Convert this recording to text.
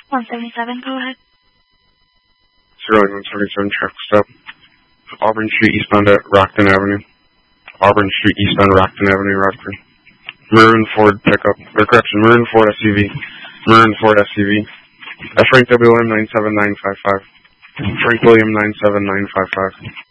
177, go ahead. 177 traffic stop. Auburn Street eastbound at Rockton Avenue. Auburn Street eastbound Rockton Avenue, Rockford. Maroon Ford pickup. Maroon Ford SUV. Maroon Ford SUV. Frank W. William 97955. Frank William 97955.